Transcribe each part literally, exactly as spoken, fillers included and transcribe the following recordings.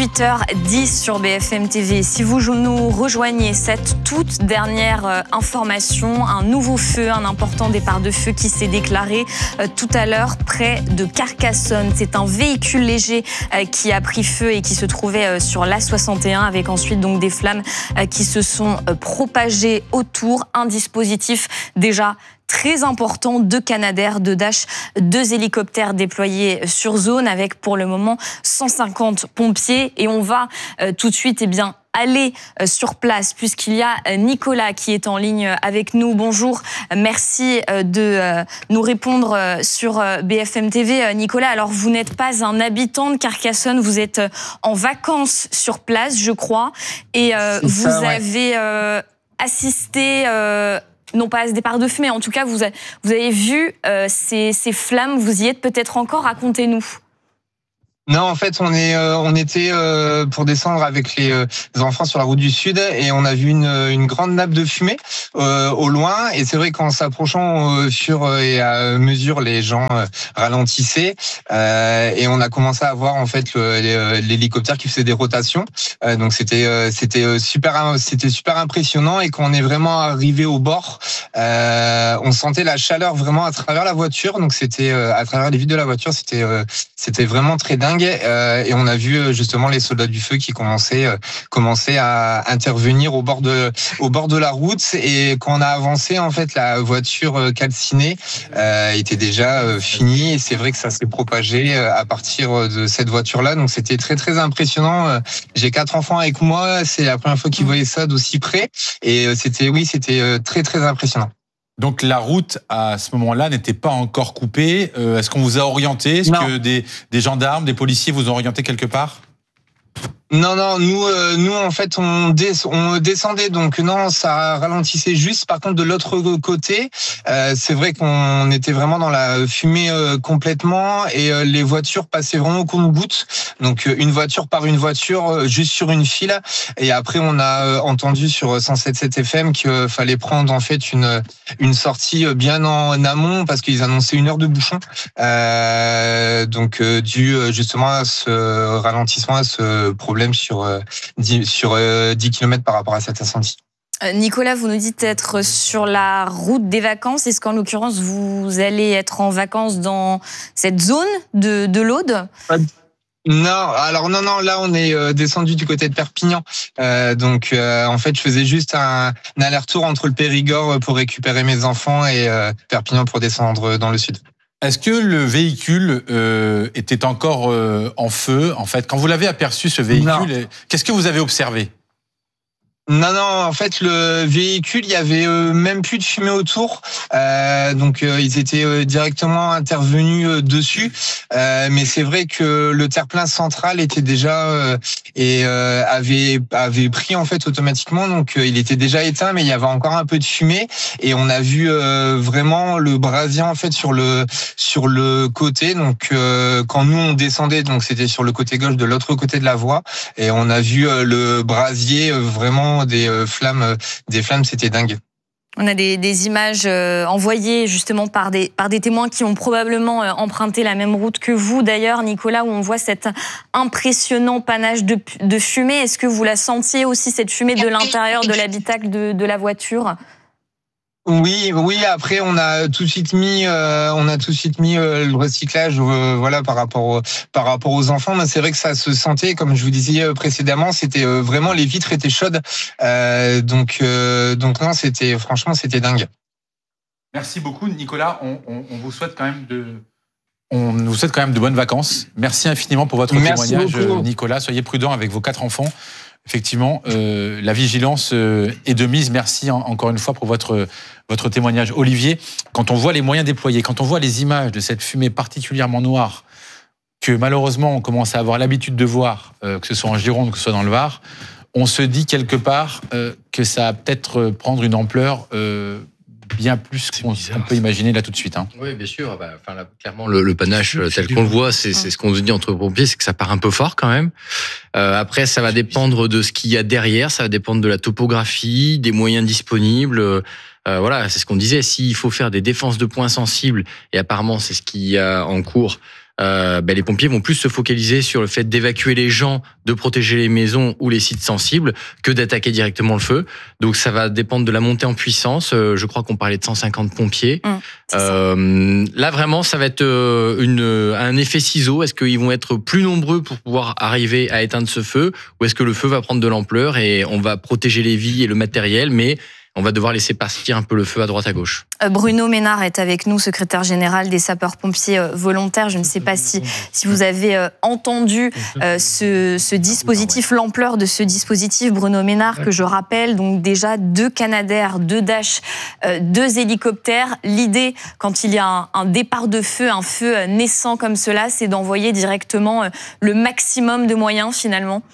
dix-huit heures dix sur B F M T V. Si vous nous rejoignez, cette toute dernière information, un nouveau feu, un important départ de feu qui s'est déclaré tout à l'heure près de Carcassonne. C'est un véhicule léger qui a pris feu et qui se trouvait sur l'A soixante et un avec ensuite donc des flammes qui se sont propagées autour. Un dispositif déjà très important, deux Canadair, deux Dash, deux hélicoptères déployés sur zone avec pour le moment cent cinquante pompiers. Et on va euh, tout de suite eh bien, aller euh, sur place puisqu'il y a Nicolas qui est en ligne avec nous. Bonjour, merci euh, de euh, nous répondre euh, sur euh, B F M T V. Euh, Nicolas, alors vous n'êtes pas un habitant de Carcassonne, vous êtes euh, en vacances sur place, je crois, et euh, vous ça, ouais. avez euh, assisté... Euh, non pas à ce départ de feu, mais en tout cas, vous, a, vous avez vu euh, ces, ces flammes, vous y êtes peut-être encore, racontez-nous. Non, en fait, on est, euh, on était euh, pour descendre avec les, euh, les enfants sur la route du Sud et on a vu une, une grande nappe de fumée euh, au loin. Et c'est vrai qu'en s'approchant au fur et à mesure, les gens euh, ralentissaient euh, et on a commencé à voir en fait le, l'hélicoptère qui faisait des rotations. Euh, donc c'était, euh, c'était super, c'était super impressionnant. Et quand on est vraiment arrivé au bord, euh, on sentait la chaleur vraiment à travers la voiture. Donc c'était euh, à travers les vitres de la voiture, c'était, euh, c'était vraiment très dingue. Euh, et on a vu justement les soldats du feu qui commençaient, euh, commençaient à intervenir au bord de, au bord de la route. Et quand on a avancé, en fait, la voiture calcinée euh, était déjà euh, finie. Et c'est vrai que ça s'est propagé à partir de cette voiture-là. Donc c'était très très impressionnant. J'ai quatre enfants avec moi. C'est la première fois qu'ils voyaient ça d'aussi près. Et c'était, oui, c'était très très impressionnant. Donc la route à ce moment-là n'était pas encore coupée. Euh, est-ce qu'on vous a orienté ? Est-ce non. que des, des gendarmes, des policiers vous ont orienté quelque part ? Non, non, nous, euh, nous en fait, on, des, on descendait, donc non, ça ralentissait juste. Par contre, de l'autre côté, euh, c'est vrai qu'on était vraiment dans la fumée euh, complètement et euh, les voitures passaient vraiment au compte-gouttes. Donc une voiture par une voiture, euh, juste sur une file. Et après, on a euh, entendu sur cent sept virgule sept F M qu'il euh, fallait prendre en fait une une sortie bien en amont parce qu'ils annonçaient une heure de bouchon. Euh, donc euh, dû justement à ce ralentissement, à ce problème sur, euh, dix, sur euh, dix kilomètres par rapport à cet incendie. Nicolas, vous nous dites être sur la route des vacances. Est-ce qu'en l'occurrence, vous allez être en vacances dans cette zone de, de l'Aude ? Non, alors non, non, là on est euh, descendu du côté de Perpignan. Euh, donc euh, en fait, je faisais juste un, un aller-retour entre le Périgord pour récupérer mes enfants et euh, Perpignan pour descendre dans le sud. Est-ce que le véhicule euh, était encore euh, en feu ? En fait, quand vous l'avez aperçu, ce véhicule, non. Qu'est-ce que vous avez observé ? Non, non, en fait, le véhicule, il y avait euh, même plus de fumée autour. Euh, donc, euh, ils étaient euh, directement intervenus euh, dessus. Euh, mais c'est vrai que le terre-plein central était déjà euh, et euh, avait avait pris en fait automatiquement. Donc, euh, il était déjà éteint, mais il y avait encore un peu de fumée. Et on a vu euh, vraiment le brasier en fait sur le sur le côté. Donc, euh, quand nous on descendait, donc c'était sur le côté gauche de l'autre côté de la voie, et on a vu euh, le brasier euh, vraiment des euh, flammes, des flammes, c'était dingue. On a des, des images euh, envoyées justement par des, par des témoins qui ont probablement euh, emprunté la même route que vous d'ailleurs, Nicolas, où on voit cet impressionnant panache de, de fumée. Est-ce que vous la sentiez aussi, cette fumée de l'intérieur de l'habitacle de, de la voiture ? Oui, oui. Après, on a tout de suite mis, euh, on a tout de suite mis euh, le recyclage, euh, voilà, par rapport, au, par rapport aux enfants. Mais c'est vrai que ça se sentait, comme je vous disais précédemment, c'était euh, vraiment les vitres étaient chaudes. Euh, donc, euh, donc non, c'était franchement, c'était dingue. Merci beaucoup, Nicolas. On, on, on vous souhaite quand même de, on vous souhaite quand même de bonnes vacances. Merci infiniment pour votre Merci témoignage, beaucoup. Nicolas. Soyez prudent avec vos quatre enfants. Effectivement, euh, la vigilance euh, est de mise. Merci en, encore une fois pour votre, votre témoignage. Olivier, quand on voit les moyens déployés, quand on voit les images de cette fumée particulièrement noire, que malheureusement on commence à avoir l'habitude de voir, euh, que ce soit en Gironde, que ce soit dans le Var, on se dit quelque part euh, que ça va peut-être prendre une ampleur euh, bien plus qu'on, qu'on peut imaginer là tout de suite. Hein. Oui, bien sûr. Bah, enfin, là, clairement, le, le panache tel qu'on le voit, c'est, c'est ce qu'on se dit entre pompiers, c'est que ça part un peu fort quand même. Euh, après, ça va dépendre de ce qu'il y a derrière, ça va dépendre de la topographie, des moyens disponibles. Euh, voilà, c'est ce qu'on disait. S'il faut faire des défenses de points sensibles, et apparemment c'est ce qu'il y a en cours, euh, ben, les pompiers vont plus se focaliser sur le fait d'évacuer les gens, de protéger les maisons ou les sites sensibles, que d'attaquer directement le feu. Donc ça va dépendre de la montée en puissance. Euh, je crois qu'on parlait de cent cinquante pompiers. Mmh, euh, là vraiment, ça va être une, un effet ciseau. Est-ce qu'ils vont être plus nombreux pour pouvoir arriver à éteindre ce feu, ou est-ce que le feu va prendre de l'ampleur et on va protéger les vies et le matériel, mais on va devoir laisser partir un peu le feu à droite à gauche. Bruno Ménard est avec nous, secrétaire général des sapeurs-pompiers volontaires. Je ne sais pas si, si vous avez entendu euh, ce, ce dispositif, l'ampleur de ce dispositif, Bruno Ménard, que je rappelle, donc déjà deux Canadair, deux Dash, euh, deux hélicoptères. L'idée, quand il y a un, un départ de feu, un feu naissant comme cela, c'est d'envoyer directement le maximum de moyens finalement.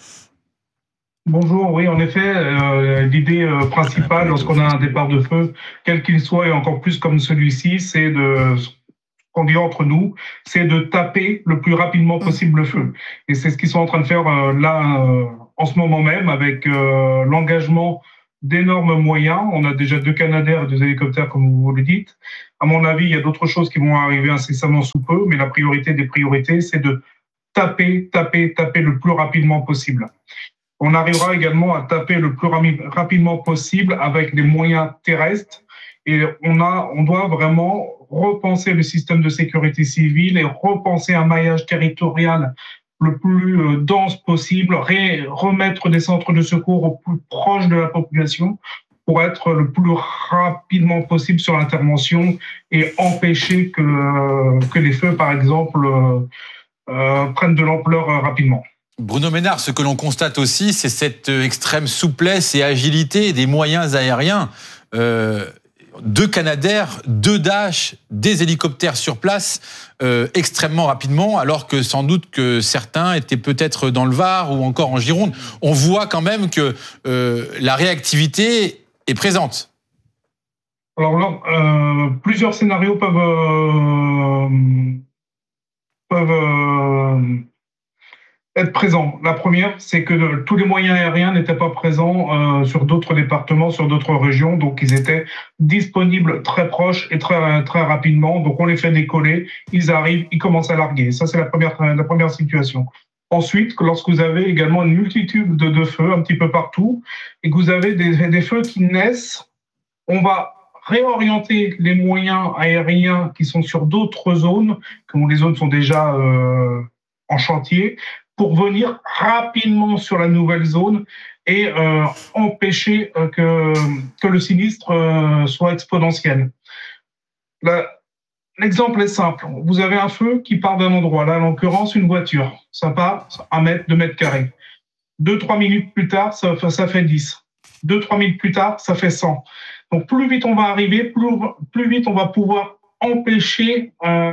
Bonjour, oui, en effet, euh, l'idée euh, principale lorsqu'on a un départ de feu, quel qu'il soit, et encore plus comme celui-ci, c'est de, ce qu'on dit entre nous, c'est de taper le plus rapidement possible le feu. Et c'est ce qu'ils sont en train de faire euh, là, euh, en ce moment même, avec euh, l'engagement d'énormes moyens. On a déjà deux Canadair et deux hélicoptères, comme vous le dites. À mon avis, il y a d'autres choses qui vont arriver incessamment sous peu, mais la priorité des priorités, c'est de taper, taper, taper le plus rapidement possible. On arrivera également à taper le plus rapidement possible avec des moyens terrestres. Et on a, on doit vraiment repenser le système de sécurité civile et repenser un maillage territorial le plus dense possible, ré, remettre des centres de secours au plus proche de la population pour être le plus rapidement possible sur l'intervention et empêcher que, que les feux, par exemple, euh, prennent de l'ampleur euh, rapidement. Bruno Ménard, ce que l'on constate aussi, c'est cette extrême souplesse et agilité des moyens aériens. Euh, deux Canadair, deux Dash, des hélicoptères sur place, euh, extrêmement rapidement, alors que sans doute que certains étaient peut-être dans le Var ou encore en Gironde. On voit quand même que euh, la réactivité est présente. Alors là, euh, plusieurs scénarios peuvent... Euh, peuvent euh, être présents. La première, c'est que de, tous les moyens aériens n'étaient pas présents euh, sur d'autres départements, sur d'autres régions, donc ils étaient disponibles très proches et très très rapidement. Donc on les fait décoller, ils arrivent, ils commencent à larguer. Ça c'est la première la première situation. Ensuite, lorsque vous avez également une multitude de, de feux un petit peu partout et que vous avez des, des feux qui naissent, on va réorienter les moyens aériens qui sont sur d'autres zones, comme les zones sont déjà euh, en chantier, pour venir rapidement sur la nouvelle zone et euh, empêcher euh, que, que le sinistre euh, soit exponentiel. La, l'exemple est simple. Vous avez un feu qui part d'un endroit, là, en l'occurrence, une voiture. Ça part un mètre, deux mètres carrés. Deux, trois minutes plus tard, ça, ça fait dix. Deux, trois minutes plus tard, ça fait cent. Donc, plus vite on va arriver, plus, plus vite on va pouvoir empêcher euh,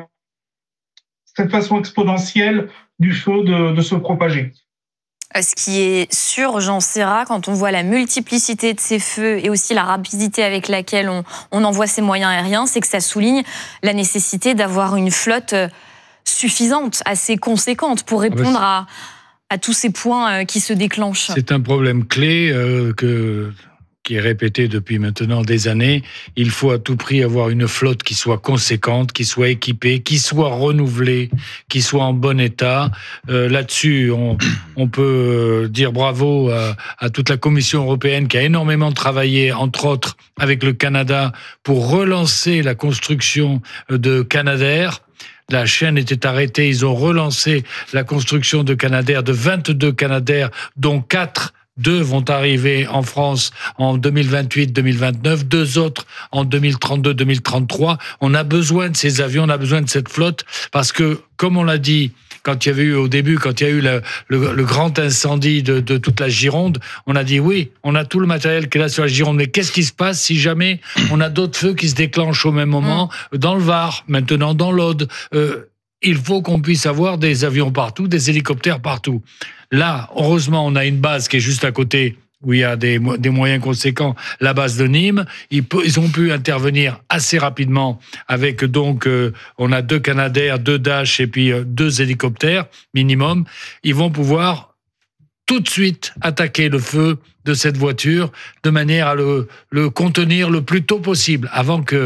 cette façon exponentielle du feu de, de se propager. Ce qui est sûr, Jean Serra, quand on voit la multiplicité de ces feux et aussi la rapidité avec laquelle on, on envoie ces moyens aériens, c'est que ça souligne la nécessité d'avoir une flotte suffisante, assez conséquente pour répondre à, à tous ces points qui se déclenchent. C'est un problème clé euh, que... qui est répété depuis maintenant des années. Il faut à tout prix avoir une flotte qui soit conséquente, qui soit équipée, qui soit renouvelée, qui soit en bon état. Euh, là-dessus, on, on peut dire bravo à, à toute la Commission européenne qui a énormément travaillé, entre autres avec le Canada, pour relancer la construction de Canadair. La chaîne était arrêtée, ils ont relancé la construction de Canadair, de vingt-deux Canadair, dont quatre Deux vont arriver en France en deux mille vingt-huit deux mille vingt-neuf, deux autres en deux mille trente-deux deux mille trente-trois. On a besoin de ces avions, on a besoin de cette flotte, parce que, comme on l'a dit, quand il y avait eu au début, quand il y a eu le, le, le grand incendie de, de toute la Gironde, on a dit oui, on a tout le matériel qui est là sur la Gironde, mais qu'est-ce qui se passe si jamais on a d'autres feux qui se déclenchent au même moment, dans le Var, maintenant dans l'Aude, euh, il faut qu'on puisse avoir des avions partout, des hélicoptères partout. Là, heureusement, on a une base qui est juste à côté, où il y a des, des moyens conséquents, la base de Nîmes. Ils, ils ont pu intervenir assez rapidement avec, donc, euh, on a deux Canadair, deux Dash et puis euh, deux hélicoptères minimum. Ils vont pouvoir tout de suite attaquer le feu de cette voiture de manière à le, le contenir le plus tôt possible, avant que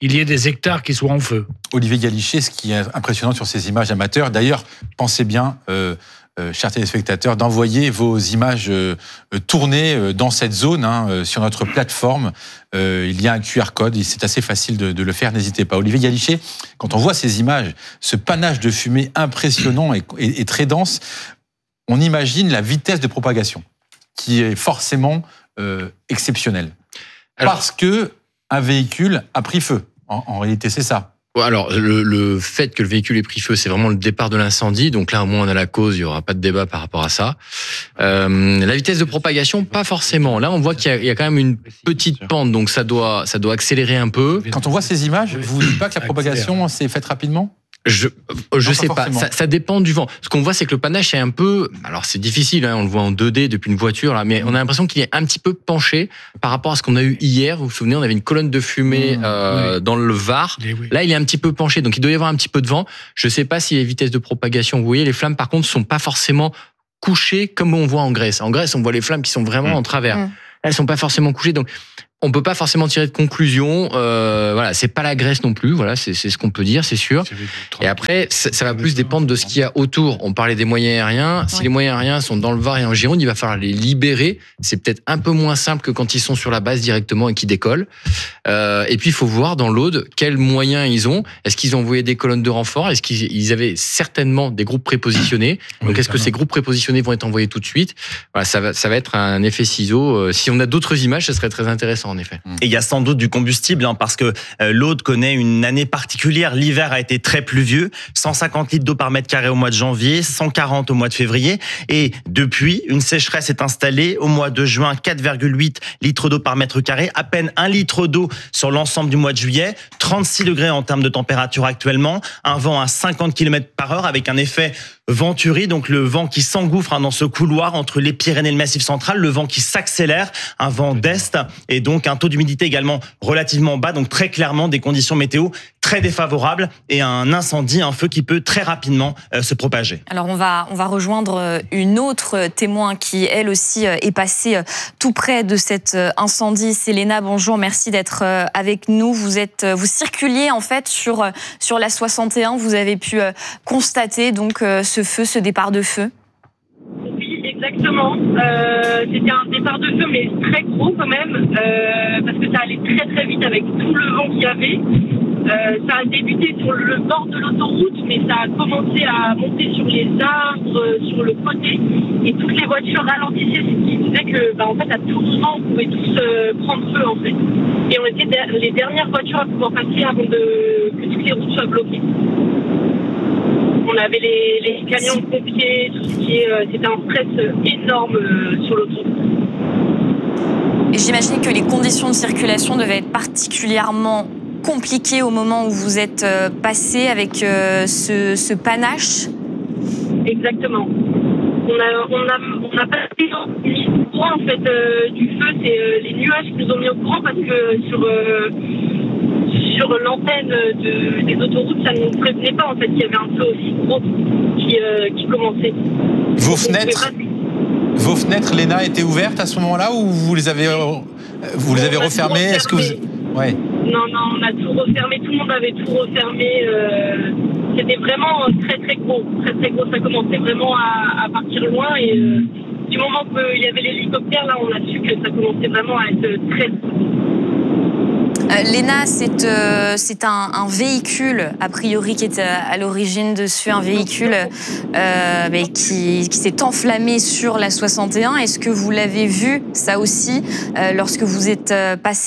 il y ait des hectares qui soient en feu. Olivier Galichet, ce qui est impressionnant sur ces images amateurs, d'ailleurs, pensez bien, euh, euh, chers téléspectateurs, d'envoyer vos images euh, tournées euh, dans cette zone, hein, euh, sur notre plateforme. Euh, il y a un Q R code, et c'est assez facile de, de le faire, n'hésitez pas. Olivier Galichet, quand on voit ces images, ce panache de fumée impressionnant et, et, et très dense, on imagine la vitesse de propagation, qui est forcément euh, exceptionnelle. Alors, parce que un véhicule a pris feu. En, en réalité, c'est ça. Alors, le, le fait que le véhicule ait pris feu, c'est vraiment le départ de l'incendie. Donc là, au moins, on a la cause, il n'y aura pas de débat par rapport à ça. Euh, la vitesse de propagation, pas forcément. Là, on voit qu'il y a, il y a quand même une petite pente, donc ça doit, ça doit accélérer un peu. Quand on voit ces images, vous ne dites pas que la propagation s'est faite rapidement ? Je je non, sais pas, pas, ça, ça dépend du vent. Ce qu'on voit, c'est que le panache est un peu, alors c'est difficile, hein, on le voit en deux D depuis une voiture là, mais on a l'impression qu'il est un petit peu penché par rapport à ce qu'on a eu hier. Vous vous souvenez, on avait une colonne de fumée mmh, euh, oui. dans le Var. Oui. Là, il est un petit peu penché, donc il doit y avoir un petit peu de vent. Je sais pas si les vitesses de propagation, vous voyez, les flammes par contre sont pas forcément couchées comme on voit en Grèce. En Grèce, on voit les flammes qui sont vraiment mmh. en travers. Mmh. Là, elles sont pas forcément couchées, donc on peut pas forcément tirer de conclusion. Euh, voilà, c'est pas la Grèce non plus. Voilà, c'est, c'est ce qu'on peut dire, c'est sûr. Et après, ça, ça va plus dépendre de ce qu'il y a autour. On parlait des moyens aériens. Si ouais. les moyens aériens sont dans le Var et en Gironde, il va falloir les libérer. C'est peut-être un peu moins simple que quand ils sont sur la base directement et qu'ils décollent. Euh, et puis, il faut voir dans l'Aude quels moyens ils ont. Est-ce qu'ils ont envoyé des colonnes de renfort ? Est-ce qu'ils avaient certainement des groupes prépositionnés ? Donc, oui, est-ce que ces groupes prépositionnés vont être envoyés tout de suite ? Voilà, ça va, ça va être un effet ciseau. Si on a d'autres images, ça serait très intéressant. En effet. Et il y a sans doute du combustible, hein, parce que euh, l'Aude connaît une année particulière. L'hiver a été très pluvieux, cent cinquante litres d'eau par mètre carré au mois de janvier, cent quarante au mois de février. Et depuis, une sécheresse est installée. Au mois de juin, quatre virgule huit litres d'eau par mètre carré, à peine un litre d'eau sur l'ensemble du mois de juillet, trente-six degrés en termes de température actuellement, un vent à cinquante kilomètres par heure avec un effet Venturi, donc le vent qui s'engouffre hein, dans ce couloir entre les Pyrénées et le Massif central, le vent qui s'accélère, un vent d'est et donc un taux d'humidité également relativement bas, donc très clairement des conditions météo très défavorables et un incendie, un feu qui peut très rapidement euh, se propager. Alors on va, on va rejoindre une autre témoin qui elle aussi est passée tout près de cet incendie. C'est Léna, bonjour, merci d'être avec nous. Vous êtes, vous circuliez en fait sur, sur la soixante et un, vous avez pu constater donc ce feu, ce départ de feu. Oui, exactement. Euh, c'était un départ de feu, mais très gros quand même, euh, parce que ça allait très très vite avec tout le vent qu'il y avait. Euh, ça a débuté sur le bord de l'autoroute, mais ça a commencé à monter sur les arbres, sur le côté, et toutes les voitures ralentissaient, ce qui faisait que, bah, en fait, à tout moment, on pouvait tous euh, prendre feu, en fait. Et on était de- les dernières voitures à pouvoir passer avant de, que toutes les routes soient bloquées. On avait les, les camions de pompiers, tout ce qui est, euh, c'était un stress énorme euh, sur l'autoroute. Et j'imagine que les conditions de circulation devaient être particulièrement compliquées au moment où vous êtes passé avec euh, ce, ce panache. Exactement. On a, on a, on a pas été mis au courant en fait euh, du feu, c'est euh, les nuages qui nous ont mis au courant parce que sur euh, sur l'antenne de, des autoroutes, ça ne nous prévenait pas en fait qu'il y avait un feu aussi gros qui, euh, qui commençait. Vos Donc, fenêtres, pas... vos fenêtres, Léna, étaient ouvertes à ce moment-là ou vous les avez, vous les avez refermées ? Est-ce que vous... Ouais. Non, non, on a tout refermé, tout le monde avait tout refermé. Euh, c'était vraiment très très gros, très très gros. Ça commençait vraiment à, à partir loin et euh, du moment qu'il y avait l'hélicoptère, là, on a su que ça commençait vraiment à être très gros. Euh, Léna, c'est, euh, c'est un, un véhicule, a priori, qui est à, à l'origine de ce feu, un véhicule euh, mais qui, qui s'est enflammé sur la soixante et un. Est-ce que vous l'avez vu, ça aussi, euh, lorsque vous êtes euh, passé ?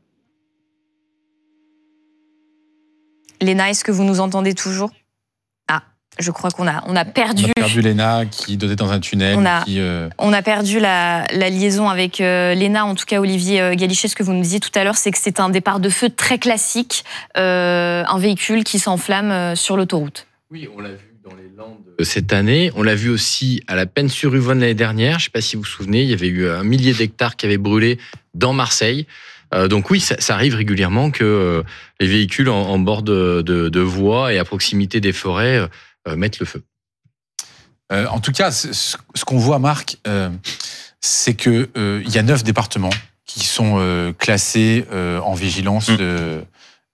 Léna, est-ce que vous nous entendez toujours ? Ah, je crois qu'on a, on a perdu... On a perdu Léna, qui doit être dans un tunnel. On a, qui, euh... on a perdu la, la liaison avec euh, Léna. En tout cas, Olivier euh, Galichet, ce que vous nous disiez tout à l'heure, c'est que c'est un départ de feu très classique, euh, un véhicule qui s'enflamme euh, sur l'autoroute. Oui, on l'a vu dans les Landes cette année. On l'a vu aussi à la Penne-sur-Yvonne l'année dernière. Je ne sais pas si vous vous souvenez, il y avait eu un millier d'hectares qui avaient brûlé dans Marseille. Euh, donc oui, ça, ça arrive régulièrement que euh, les véhicules en, en bord de, de, de voies et à proximité des forêts euh, mettent le feu. Euh, en tout cas, ce, ce qu'on voit, Marc, euh, c'est qu'il euh, y a neuf départements qui sont euh, classés euh, en vigilance mmh. euh,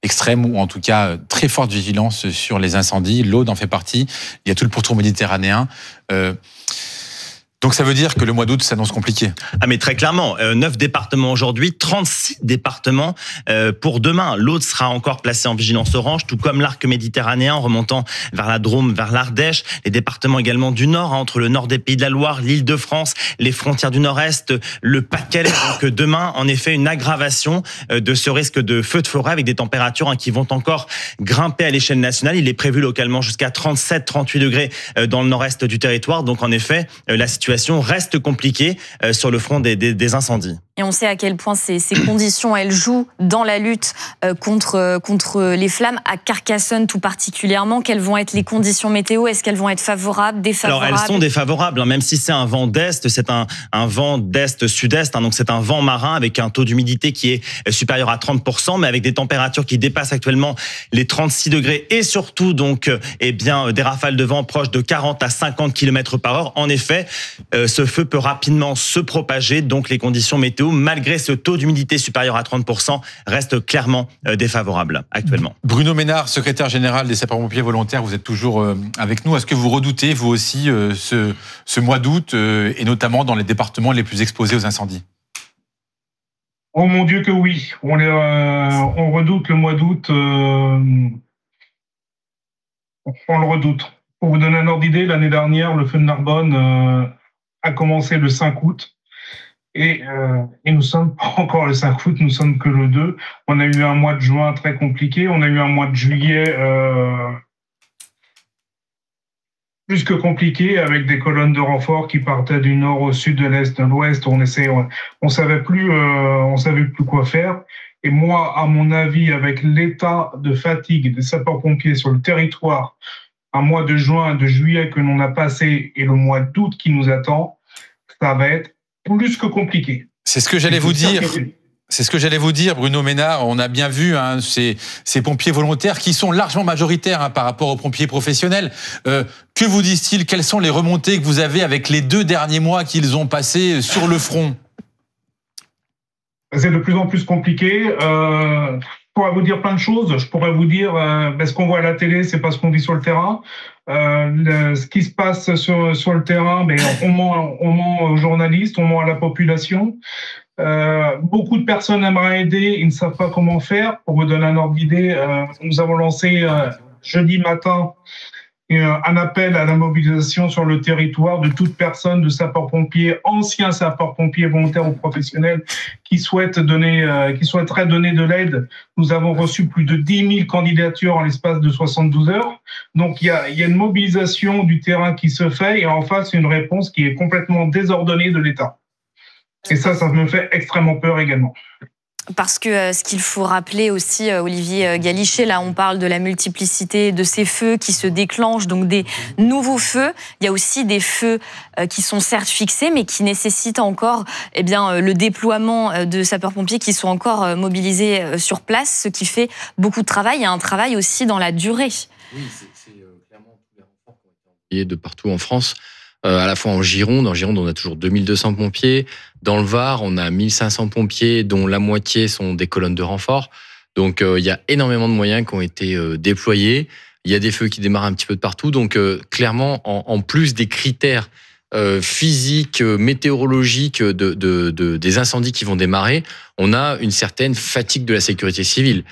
extrême ou en tout cas très forte vigilance sur les incendies. L'Aude en fait partie. Il y a tout le pourtour méditerranéen. Euh, Donc ça veut dire que le mois d'août s'annonce compliqué. Ah mais très clairement, euh, neuf départements aujourd'hui, trente-six départements euh, pour demain. L'Aude sera encore placé en vigilance orange, tout comme l'arc méditerranéen remontant vers la Drôme, vers l'Ardèche. Les départements également du Nord, hein, entre le nord des Pays de la Loire, l'Île-de-France, les frontières du Nord-Est, le Pas-de-Calais. Donc demain, en effet, une aggravation de ce risque de feu de forêt avec des températures hein, qui vont encore grimper à l'échelle nationale. Il est prévu localement jusqu'à trente-sept, trente-huit degrés dans le nord-est du territoire. Donc en effet, la situation reste compliquée sur le front des, des, des incendies. Et on sait à quel point ces, ces conditions, elles jouent dans la lutte contre, contre les flammes, à Carcassonne tout particulièrement. Quelles vont être les conditions météo? Est-ce qu'elles vont être favorables, défavorables? Alors elles sont défavorables, hein, même si c'est un vent d'est, c'est un, un vent d'est-sud-est, hein, donc c'est un vent marin avec un taux d'humidité qui est supérieur à trente pour cent, mais avec des températures qui dépassent actuellement les trente-six degrés et surtout donc eh bien, des rafales de vent proches de quarante à cinquante kilomètres par heure. En effet, euh, ce feu peut rapidement se propager, donc les conditions météo, malgré ce taux d'humidité supérieur à trente pour cent, reste clairement défavorable actuellement. Bruno Ménard, secrétaire général des sapeurs-pompiers volontaires, vous êtes toujours avec nous. Est-ce que vous redoutez, vous aussi, ce, ce mois d'août, et notamment dans les départements les plus exposés aux incendies? Oh mon Dieu que oui. On, est, euh, on redoute le mois d'août. Euh, on le redoute. Pour vous donner un ordre d'idée, l'année dernière, le feu de Narbonne euh, a commencé le cinq août. Et, euh, et nous sommes pas encore le cinq août, nous sommes que le deux. On a eu un mois de juin très compliqué, on a eu un mois de juillet euh, plus que compliqué, avec des colonnes de renfort qui partaient du nord au sud, de l'est, de l'ouest. On essayait, on, on savait plus, euh, on savait plus quoi faire. Et moi, à mon avis, avec l'état de fatigue des sapeurs-pompiers sur le territoire, un mois de juin, de juillet que l'on a passé et le mois d'août qui nous attend, ça va être plus que compliqué. C'est ce que j'allais vous dire. C'est ce que j'allais vous dire, Bruno Ménard. On a bien vu hein, ces, ces pompiers volontaires qui sont largement majoritaires hein, par rapport aux pompiers professionnels. Euh, que vous disent-ils? Quelles sont les remontées que vous avez avec les deux derniers mois qu'ils ont passés sur le front? C'est de plus en plus compliqué. Euh, je pourrais vous dire plein de choses. Je pourrais vous dire, euh, ben, ce qu'on voit à la télé, c'est pas ce qu'on vit sur le terrain. Euh, le, ce qui se passe sur, sur le terrain, ben, on, ment, on ment aux journalistes, on ment à la population. Euh, beaucoup de personnes aimeraient aider, ils ne savent pas comment faire. Pour vous donner un ordre d'idée, euh, nous avons lancé euh, jeudi matin euh, un appel à la mobilisation sur le territoire de toute personne de sapeurs-pompiers, anciens sapeurs-pompiers volontaires ou professionnels qui souhaitent donner, euh, qui souhaiteraient donner de l'aide. Nous avons reçu plus de dix mille candidatures en l'espace de soixante-douze heures. Donc il y a, il y a une mobilisation du terrain qui se fait et en face une réponse qui est complètement désordonnée de l'État. Et ça, ça me fait extrêmement peur également. Parce que euh, ce qu'il faut rappeler aussi, euh, Olivier Galichet, là on parle de la multiplicité de ces feux qui se déclenchent, donc des nouveaux feux. Il y a aussi des feux euh, qui sont certes fixés, mais qui nécessitent encore eh bien, euh, le déploiement de sapeurs-pompiers qui sont encore euh, mobilisés euh, sur place, ce qui fait beaucoup de travail. Il y a un travail aussi dans la durée. Oui, c'est, c'est euh, clairement tous les renforts qui ont été envoyés de partout en France. Euh, à la fois en Gironde. En Gironde, on a toujours deux mille deux cents pompiers. Dans le Var, on a mille cinq cents pompiers, dont la moitié sont des colonnes de renfort. Donc, euh, il y a énormément de moyens qui ont été euh, déployés. Il y a des feux qui démarrent un petit peu de partout. Donc, euh, clairement, en, en plus des critères euh, physiques, euh, météorologiques de, de, de, des incendies qui vont démarrer, on a une certaine fatigue de la sécurité civile.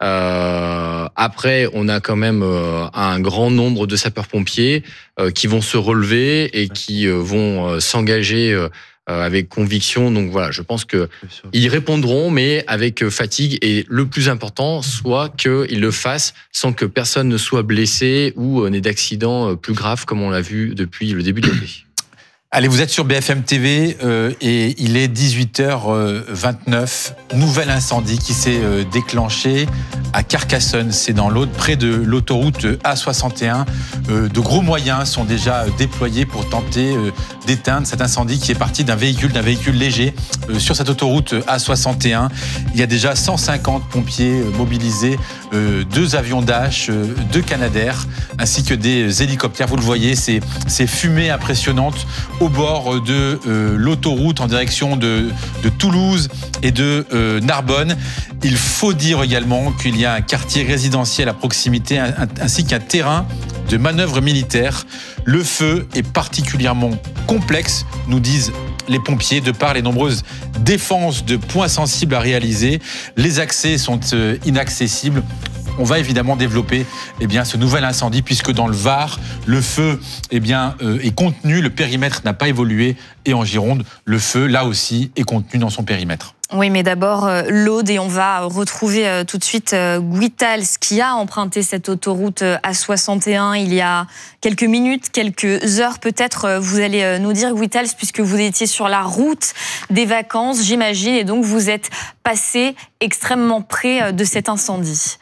Euh, après, on a quand même euh, un grand nombre de sapeurs-pompiers euh, qui vont se relever et qui euh, vont euh, s'engager euh, avec conviction. Donc voilà, je pense que ils répondront, mais avec fatigue. Et le plus important, soit qu'ils le fassent sans que personne ne soit blessé ou euh, n'ait d'accident plus grave, comme on l'a vu depuis le début de l'été. Allez, vous êtes sur B F M T V euh, et il est dix-huit heures vingt-neuf. Nouvel incendie qui s'est euh, déclenché à Carcassonne, c'est dans l'Aude, près de l'autoroute A soixante et un. Euh, de gros moyens sont déjà déployés pour tenter euh, d'éteindre cet incendie qui est parti d'un véhicule, d'un véhicule léger. Euh, sur cette autoroute A soixante et un, il y a déjà cent cinquante pompiers euh, mobilisés, euh, deux avions Dash, euh, deux Canadair, ainsi que des hélicoptères. Vous le voyez, ces, ces fumées impressionnantes au bord de euh, l'autoroute en direction de, de Toulouse et de euh, Narbonne. Il faut dire également qu'il y a un quartier résidentiel à proximité un, un, ainsi qu'un terrain de manœuvres militaires. Le feu est particulièrement complexe, nous disent les pompiers, de par les nombreuses défenses de points sensibles à réaliser. Les accès sont euh, inaccessibles. On va évidemment développer eh bien, ce nouvel incendie, puisque dans le Var, le feu eh bien, euh, est contenu, le périmètre n'a pas évolué, et en Gironde, le feu, là aussi, est contenu dans son périmètre. Oui, mais d'abord euh, l'Aude, et on va retrouver euh, tout de suite euh, Gwytals, qui a emprunté cette autoroute euh, A soixante et un il y a quelques minutes, quelques heures peut-être. Euh, vous allez euh, nous dire, Gwytals, puisque vous étiez sur la route des vacances, j'imagine, et donc vous êtes passé extrêmement près euh, de cet incendie.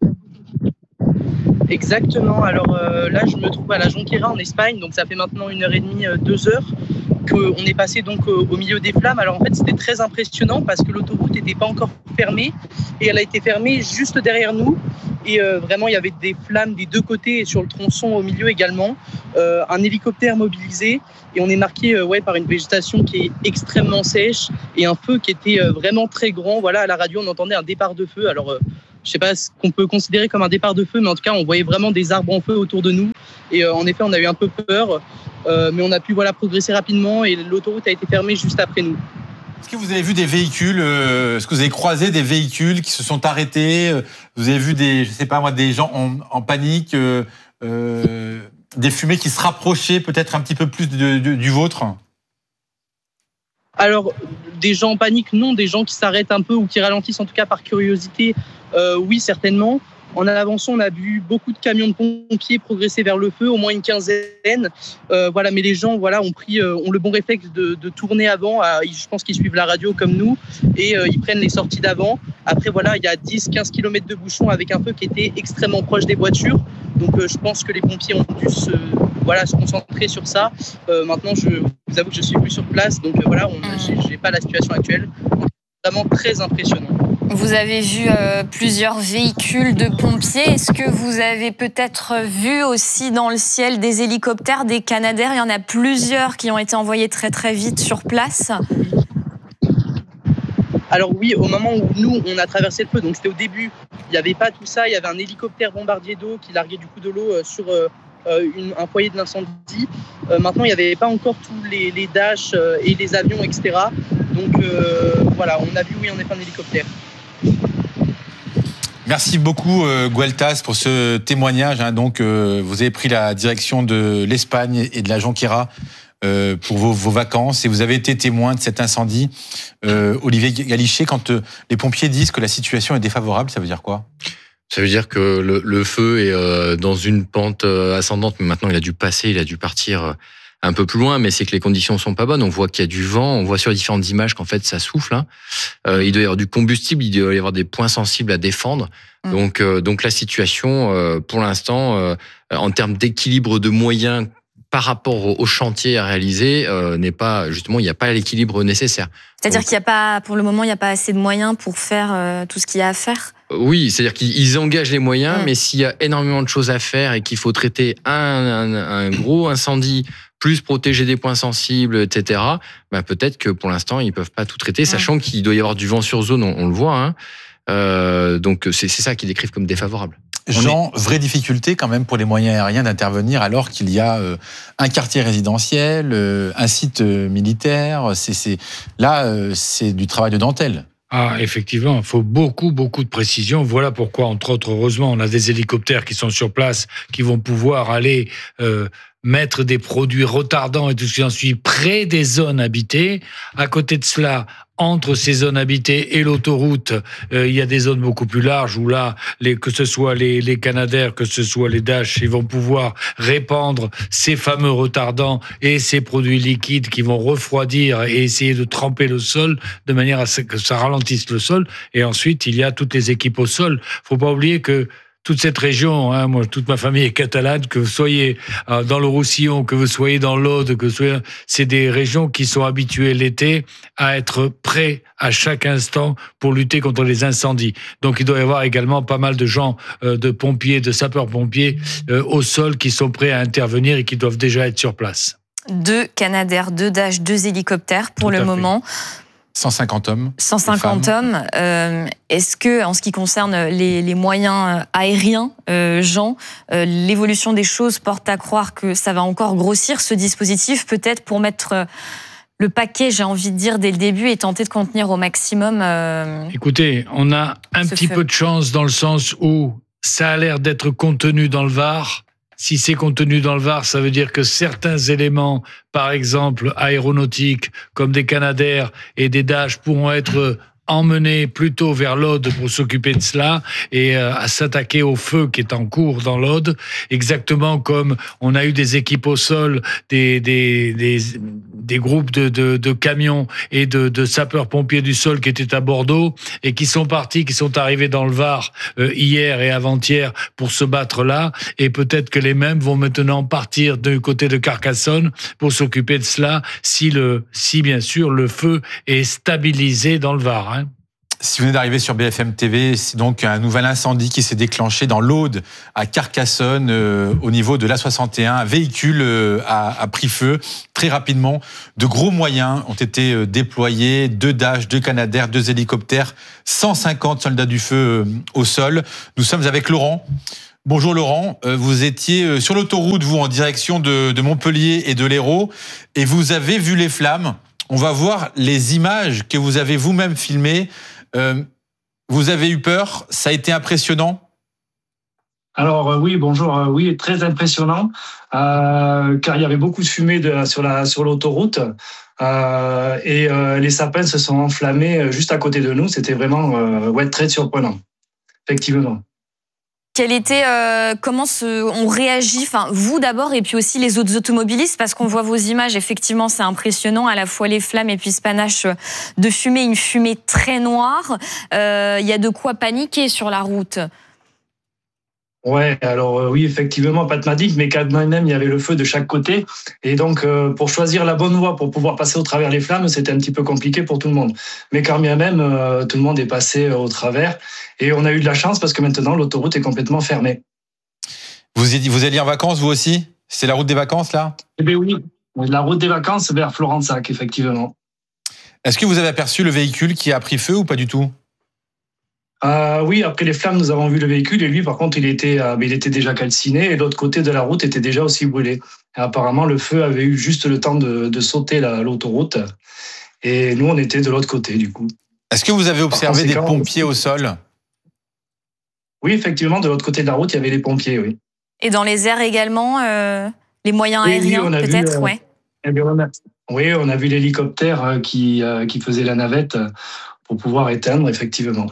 Exactement. Alors euh, là, je me trouve à la Jonquera en Espagne, donc ça fait maintenant une heure et demie, euh, deux heures qu'on est passé donc au, au milieu des flammes. Alors en fait, c'était très impressionnant parce que l'autoroute n'était pas encore fermée et elle a été fermée juste derrière nous. Et euh, vraiment, il y avait des flammes des deux côtés et sur le tronçon au milieu également. Euh, un hélicoptère mobilisé et on est marqué euh, ouais, par une végétation qui est extrêmement sèche et un feu qui était euh, vraiment très grand. Voilà, à la radio, on entendait un départ de feu. Alors, euh, je ne sais pas ce qu'on peut considérer comme un départ de feu, mais en tout cas, on voyait vraiment des arbres en feu autour de nous. Et euh, en effet, on a eu un peu peur, euh, mais on a pu voilà, progresser rapidement et l'autoroute a été fermée juste après nous. Est-ce que vous avez vu des véhicules, euh, est-ce que vous avez croisé des véhicules qui se sont arrêtés, euh, vous avez vu des, je sais pas moi, des gens en, en panique, euh, euh, des fumées qui se rapprochaient peut-être un petit peu plus de, de, du vôtre ? Alors, des gens en panique, non. Des gens qui s'arrêtent un peu ou qui ralentissent, en tout cas par curiosité, euh, oui, certainement. En avançant, on a vu beaucoup de camions de pompiers progresser vers le feu, au moins une quinzaine. Euh, voilà, mais les gens voilà, ont, pris, euh, ont le bon réflexe de, de tourner avant. Euh, je pense qu'ils suivent la radio comme nous et euh, ils prennent les sorties d'avant. Après, voilà, il y a dix à quinze kilomètres de bouchons avec un feu qui était extrêmement proche des voitures. Donc, euh, je pense que les pompiers ont dû se, voilà, se concentrer sur ça. Euh, maintenant, je vous avoue que je ne suis plus sur place. Donc, euh, voilà, je n'ai pas la situation actuelle. Donc, vraiment très impressionnant. Vous avez vu euh, plusieurs véhicules de pompiers. Est-ce que vous avez peut-être vu aussi dans le ciel des hélicoptères, des Canadair ? Il y en a plusieurs qui ont été envoyés très très vite sur place. Alors oui, au moment où nous, on a traversé le feu, donc c'était au début, il n'y avait pas tout ça. Il y avait un hélicoptère bombardier d'eau qui larguait du coup de l'eau sur euh, une, un foyer de l'incendie. Euh, maintenant, il n'y avait pas encore tous les, les Dash euh, et les avions, et cetera. Donc euh, voilà, on a vu, oui, en effet, un hélicoptère. Merci beaucoup euh, Gwytals pour ce témoignage. Hein. Donc, euh, vous avez pris la direction de l'Espagne et de la Jonquera euh, pour vos, vos vacances et vous avez été témoin de cet incendie. Euh, Olivier Galichet, quand euh, les pompiers disent que la situation est défavorable, ça veut dire quoi ? Ça veut dire que le, le feu est euh, dans une pente ascendante, mais maintenant il a dû passer, il a dû partir euh, un peu plus loin, mais c'est que les conditions sont pas bonnes. On voit qu'il y a du vent, on voit sur les différentes images qu'en fait ça souffle. Hein. Euh, il doit y avoir du combustible, il doit y avoir des points sensibles à défendre. Mmh. Donc, euh, donc la situation, euh, pour l'instant, euh, en termes d'équilibre de moyens par rapport au chantier à réaliser, euh, n'est pas justement, il n'y a pas l'équilibre nécessaire. C'est-à-dire donc, qu'il n'y a pas, pour le moment, il n'y a pas assez de moyens pour faire euh, tout ce qu'il y a à faire. Oui, c'est-à-dire qu'ils engagent les moyens, mmh. mais s'il y a énormément de choses à faire et qu'il faut traiter un, un, un gros incendie, plus protéger des points sensibles, et cetera, bah peut-être que pour l'instant, ils peuvent pas tout traiter, mmh. sachant qu'il doit y avoir du vent sur zone, on, on le voit. Hein. Euh, donc, c'est, c'est ça qu'ils décrivent comme défavorable. Jean, vraie difficulté quand même pour les moyens aériens d'intervenir alors qu'il y a euh, un quartier résidentiel, euh, un site euh, militaire. C'est, c'est, là, euh, c'est du travail de dentelle. Ah, effectivement, il faut beaucoup, beaucoup de précision. Voilà pourquoi, entre autres, heureusement, on a des hélicoptères qui sont sur place, qui vont pouvoir aller euh, mettre des produits retardants et tout ce qui en suit près des zones habitées. À côté de cela, entre ces zones habitées et l'autoroute, euh, il y a des zones beaucoup plus larges où là, les, que ce soit les, les Canadair, que ce soit les Dash, ils vont pouvoir répandre ces fameux retardants et ces produits liquides qui vont refroidir et essayer de tremper le sol de manière à ce que ça ralentisse le sol. Et ensuite, il y a toutes les équipes au sol. Faut pas oublier que toute cette région, hein, moi, toute ma famille est catalane, que vous soyez euh, dans le Roussillon, que vous soyez dans l'Aude, que vous soyez, c'est des régions qui sont habituées l'été à être prêts à chaque instant pour lutter contre les incendies. Donc, il doit y avoir également pas mal de gens, euh, de pompiers, de sapeurs-pompiers euh, au sol qui sont prêts à intervenir et qui doivent déjà être sur place. Deux Canadair, deux Dash, deux hélicoptères pour Tout le à moment. cent cinquante hommes. cent cinquante hommes. Euh, est-ce que, en ce qui concerne les, les moyens aériens, euh, Jean, euh, l'évolution des choses porte à croire que ça va encore grossir ce dispositif, peut-être pour mettre euh, le paquet, j'ai envie de dire, dès le début et tenter de contenir au maximum euh, Écoutez, on a un petit feu. peu de chance dans le sens où ça a l'air d'être contenu dans le Var. Si c'est contenu dans le Var, ça veut dire que certains éléments, par exemple aéronautiques, comme des Canadair et des Dash, pourront être emmenés plutôt vers l'Aude pour s'occuper de cela et euh, à s'attaquer au feu qui est en cours dans l'Aude, exactement comme on a eu des équipes au sol, des, des, des, des groupes de, de, de camions et de, de sapeurs-pompiers du sol qui étaient à Bordeaux et qui sont partis, qui sont arrivés dans le Var euh, hier et avant-hier pour se battre là, et peut-être que les mêmes vont maintenant partir du côté de Carcassonne pour s'occuper de cela si, le, si bien sûr le feu est stabilisé dans le Var. Hein. Si vous venez d'arriver sur B F M T V, c'est donc un nouvel incendie qui s'est déclenché dans l'Aude, à Carcassonne, euh, au niveau de l'A soixante et un. Un véhicule euh, a, a pris feu très rapidement. De gros moyens ont été euh, déployés, deux Dash, deux Canadair, deux hélicoptères, cent cinquante soldats du feu euh, au sol. Nous sommes avec Laurent. Bonjour Laurent, euh, vous étiez euh, sur l'autoroute, vous, en direction de, de Montpellier et de l'Hérault, et vous avez vu les flammes. On va voir les images que vous avez vous-même filmées. Euh, vous avez eu peur? Ça a été impressionnant? Alors euh, oui, bonjour. Euh, oui, très impressionnant, euh, car il y avait beaucoup de fumée de, sur la sur l'autoroute euh, et euh, les sapins se sont enflammés juste à côté de nous. C'était vraiment euh, ouais, très surprenant, effectivement. Quel était, euh, comment se, on réagit, enfin vous d'abord et puis aussi les autres automobilistes, parce qu'on voit vos images, effectivement c'est impressionnant, à la fois les flammes et puis ce panache de fumée, une fumée très noire. Euh, il y a de quoi paniquer sur la route. Ouais, alors euh, oui, effectivement, Pat m'a dit, mais quand même, il y avait le feu de chaque côté. Et donc, euh, pour choisir la bonne voie pour pouvoir passer au travers les flammes, c'était un petit peu compliqué pour tout le monde. Mais quand bien même, euh, tout le monde est passé euh, au travers. Et on a eu de la chance parce que maintenant, l'autoroute est complètement fermée. Vous, vous alliez en vacances, vous aussi? C'est la route des vacances, là? Eh bien oui, la route des vacances vers Florensac, effectivement. Est-ce que vous avez aperçu le véhicule qui a pris feu ou pas du tout? Euh, oui, après les flammes, nous avons vu le véhicule et lui, par contre, il était, euh, il était déjà calciné et l'autre côté de la route était déjà aussi brûlé. Et apparemment, le feu avait eu juste le temps de, de sauter la, l'autoroute et nous, on était de l'autre côté, du coup. Est-ce que vous avez observé des pompiers au sol? Oui, effectivement, de l'autre côté de la route, il y avait les pompiers, oui. Et dans les airs également, euh, les moyens oui, aériens, oui, peut-être, vu, euh, ouais. Eh bien, on a, oui, on a vu l'hélicoptère qui, euh, qui faisait la navette pour pouvoir éteindre, effectivement.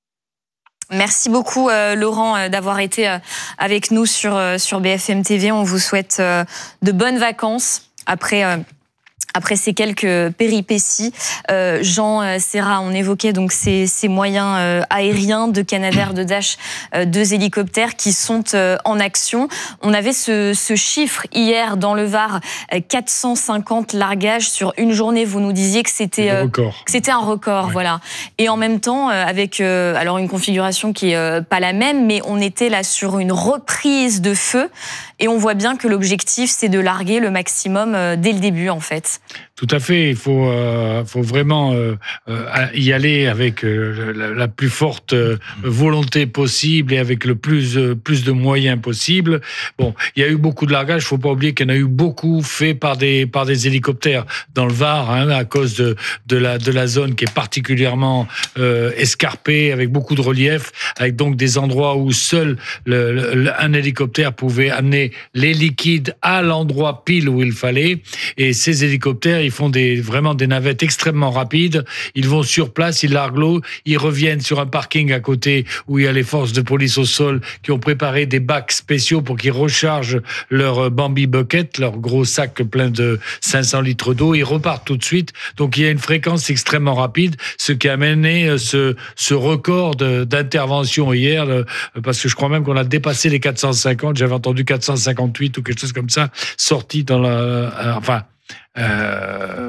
Merci beaucoup euh, Laurent euh, d'avoir été euh, avec nous sur, euh, sur B F M T V. On vous souhaite euh, de bonnes vacances après... Euh Après ces quelques péripéties. Euh, Jean euh, Serra, on évoquait donc ces, ces moyens euh, aériens de Canadair, de Dash, euh, deux hélicoptères qui sont euh, en action. On avait ce, ce chiffre hier dans le Var, euh, quatre cent cinquante largages sur une journée. Vous nous disiez que c'était euh, que c'était un record, ouais. Voilà. Et en même temps, euh, avec euh, alors une configuration qui est euh, pas la même, mais on était là sur une reprise de feu et on voit bien que l'objectif c'est de larguer le maximum euh, dès le début en fait. Tout à fait, il faut, euh, faut vraiment euh, y aller avec euh, la, la plus forte euh, volonté possible et avec le plus, euh, plus de moyens possible. Bon, il y a eu beaucoup de largages, il ne faut pas oublier qu'il y en a eu beaucoup fait par des, par des hélicoptères dans le Var, hein, à cause de, de, la, de la zone qui est particulièrement euh, escarpée, avec beaucoup de relief, avec donc des endroits où seul le, le, un hélicoptère pouvait amener les liquides à l'endroit pile où il fallait. Et ces hélicoptères, ils font des, vraiment des navettes extrêmement rapides. Ils vont sur place, ils larguent l'eau, ils reviennent sur un parking à côté où il y a les forces de police au sol qui ont préparé des bacs spéciaux pour qu'ils rechargent leur Bambi Bucket, leur gros sac plein de cinq cents litres d'eau. Ils repartent tout de suite. Donc il y a une fréquence extrêmement rapide, ce qui a amené ce, ce record de, d'intervention hier, parce que je crois même qu'on a dépassé les quatre cent cinquante. J'avais entendu quatre cent cinquante-huit ou quelque chose comme ça, sorti dans la... Enfin... Euh,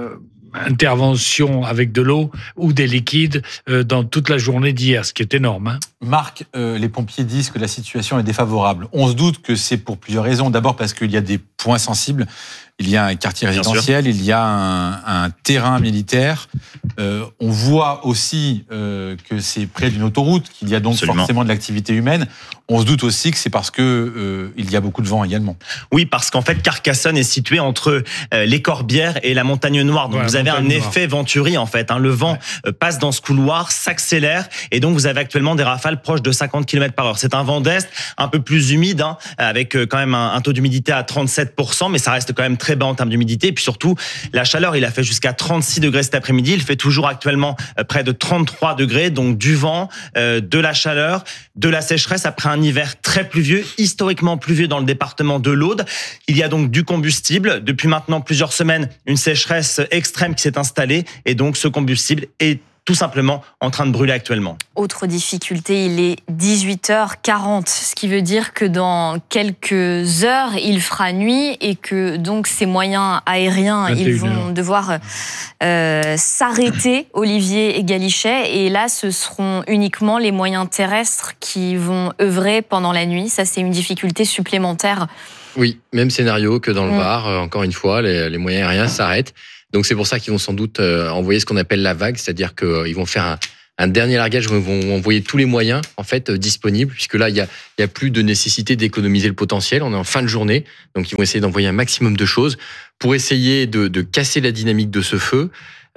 intervention avec de l'eau ou des liquides euh, dans toute la journée d'hier, ce qui est énorme. Hein. Marc, euh, les pompiers disent que la situation est défavorable. On se doute que c'est pour plusieurs raisons. D'abord parce qu'il y a des points sensibles. Il y a un quartier résidentiel, il y a un, un terrain militaire. Euh, on voit aussi euh, que c'est près d'une autoroute, qu'il y a donc Absolument. forcément de l'activité humaine. On se doute aussi que c'est parce que euh, il y a beaucoup de vent également. Oui, parce qu'en fait, Carcassonne est située entre euh, les Corbières et la Montagne Noire. Donc, ouais, vous avez un Noire. effet Venturi, en fait. Hein. Le vent ouais. euh, passe dans ce couloir, s'accélère, et donc vous avez actuellement des rafales proches de cinquante kilomètres par heure. C'est un vent d'est, un peu plus humide, hein, avec euh, quand même un, un taux d'humidité à trente-sept pour cent, mais ça reste quand même très bas en termes d'humidité. Et puis surtout, la chaleur, il a fait jusqu'à trente-six degrés cet après-midi. Il fait toujours actuellement euh, près de trente-trois degrés, donc du vent, euh, de la chaleur, de la sécheresse après un hiver très pluvieux, historiquement pluvieux dans le département de l'Aude. Il y a donc du combustible. Depuis maintenant plusieurs semaines, une sécheresse extrême qui s'est installée, et donc ce combustible est tout simplement en train de brûler actuellement. Autre difficulté, il est dix-huit heures quarante, ce qui veut dire que dans quelques heures, il fera nuit et que donc ces moyens aériens, ils vont devoir euh, s'arrêter, Olivier et Galichet, et là, ce seront uniquement les moyens terrestres qui vont œuvrer pendant la nuit. Ça, c'est une difficulté supplémentaire. Oui, même scénario que dans le mmh. Var. Encore une fois, les, les moyens aériens s'arrêtent. Donc c'est pour ça qu'ils vont sans doute envoyer ce qu'on appelle la vague, c'est-à-dire qu'ils vont faire un, un dernier largage où ils vont envoyer tous les moyens en fait disponibles, puisque là il y a, il y a plus de nécessité d'économiser le potentiel. On est en fin de journée, donc ils vont essayer d'envoyer un maximum de choses pour essayer de, de casser la dynamique de ce feu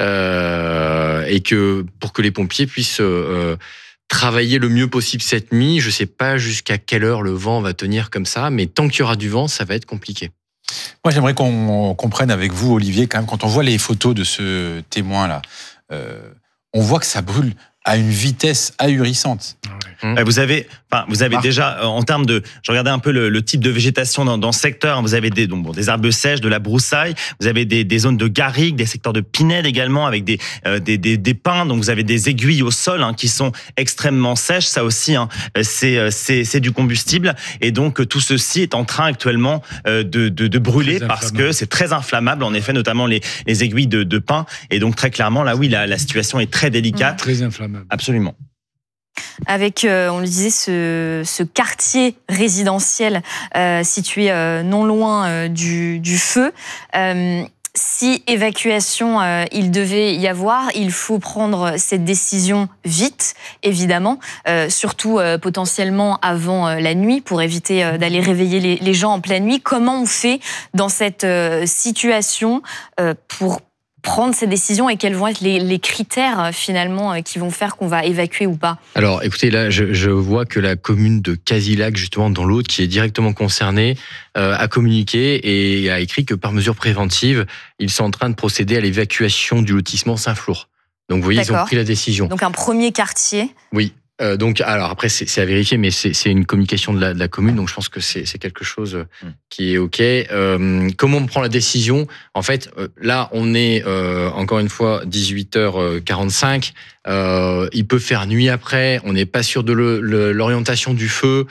euh, et que pour que les pompiers puissent euh, travailler le mieux possible cette nuit. Je sais pas jusqu'à quelle heure le vent va tenir comme ça, mais tant qu'il y aura du vent, ça va être compliqué. Moi, j'aimerais qu'on comprenne avec vous, Olivier, quand même, quand on voit les photos de ce témoin-là, euh, on voit que ça brûle à une vitesse ahurissante. Vous avez, enfin, vous avez ah. déjà, en termes de, je regardais un peu le, le type de végétation dans, dans ce secteur. Vous avez des, donc, bon, des herbes sèches, de la broussaille. Vous avez des, des zones de garrigues, des secteurs de pinèdes également, avec des, euh, des, des, des pins. Donc, vous avez des aiguilles au sol hein, qui sont extrêmement sèches. Ça aussi, hein, c'est, c'est, c'est du combustible. Et donc, tout ceci est en train actuellement euh, de, de, de brûler parce que c'est très inflammable. En effet, notamment les, les aiguilles de, de pin. Et donc, très clairement, là, oui, la, la situation est très délicate. Très inflammable. Absolument. Avec, euh, on le disait, ce, ce quartier résidentiel euh, situé euh, non loin euh, du, du feu. Euh, si évacuation euh, il devait y avoir, il faut prendre cette décision vite, évidemment, euh, surtout euh, potentiellement avant euh, la nuit pour éviter euh, d'aller réveiller les, les gens en pleine nuit. Comment on fait dans cette euh, situation euh, pour prendre ces décisions et quels vont être les, les critères finalement qui vont faire qu'on va évacuer ou pas? Alors écoutez, là je, je vois que la commune de Casilac, justement dans l'Aude, qui est directement concernée, euh, a communiqué et a écrit que par mesure préventive, ils sont en train de procéder à l'évacuation du lotissement Saint-Flour. Donc vous voyez, D'accord. Ils ont pris la décision. Donc un premier quartier. Oui. Euh, donc, alors après, c'est, c'est à vérifier, mais c'est, c'est une communication de la, de la commune, donc je pense que c'est, c'est quelque chose qui est ok. Euh, comment on prend la décision? En fait, euh, là, on est euh, encore une fois dix-huit heures quarante-cinq. Euh, il peut faire nuit après. On n'est pas sûr de le, le, l'orientation du feu.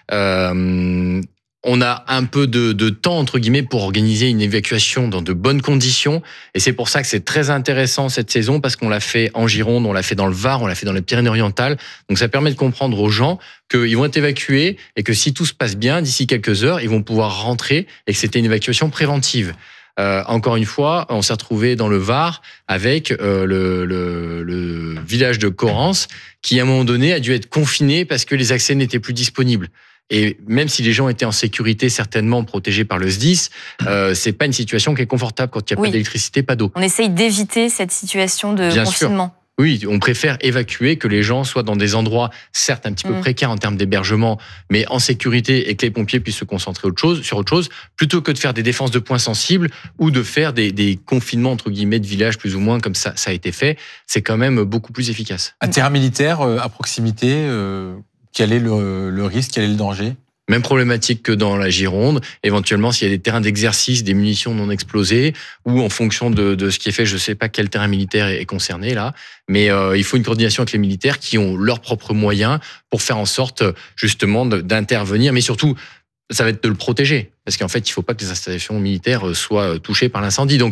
Euh, On a un peu de, de temps, entre guillemets, pour organiser une évacuation dans de bonnes conditions. Et c'est pour ça que c'est très intéressant cette saison, parce qu'on l'a fait en Gironde, on l'a fait dans le Var, on l'a fait dans les Pyrénées-Orientales. Donc ça permet de comprendre aux gens qu'ils vont être évacués et que si tout se passe bien, d'ici quelques heures, ils vont pouvoir rentrer et que c'était une évacuation préventive. Euh, encore une fois, on s'est retrouvé dans le Var avec euh, le, le, le village de Corrence qui, à un moment donné, a dû être confiné parce que les accès n'étaient plus disponibles. Et même si les gens étaient en sécurité, certainement protégés par le S D I S, euh, c'est pas une situation qui est confortable quand il n'y a oui. pas d'électricité, pas d'eau. On essaye d'éviter cette situation de Bien confinement. Sûr. Oui, on préfère évacuer que les gens soient dans des endroits, certes un petit peu mmh. précaires en termes d'hébergement, mais en sécurité et que les pompiers puissent se concentrer autre chose, sur autre chose, plutôt que de faire des défenses de points sensibles ou de faire des, des confinements, entre guillemets, de villages plus ou moins, comme ça, ça a été fait. C'est quand même beaucoup plus efficace. Un terrain militaire euh, à proximité euh... Quel est le, le risque, quel est le danger? Même problématique que dans la Gironde. Éventuellement, s'il y a des terrains d'exercice, des munitions non explosées, ou en fonction de, de ce qui est fait, je ne sais pas quel terrain militaire est, est concerné là, mais euh, il faut une coordination avec les militaires qui ont leurs propres moyens pour faire en sorte justement d'intervenir, mais surtout, ça va être de le protéger, parce qu'en fait, il ne faut pas que les installations militaires soient touchées par l'incendie. Donc,